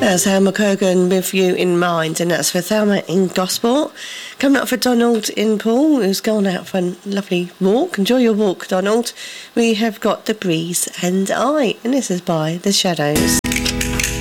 That's Thelma Cogan with You in Mind, and that's for Thelma in Gosport. Coming up for Donald in Poole, who's gone out for a lovely walk. Enjoy your walk, Donald. We have got The Breeze and I, and this is by The Shadows.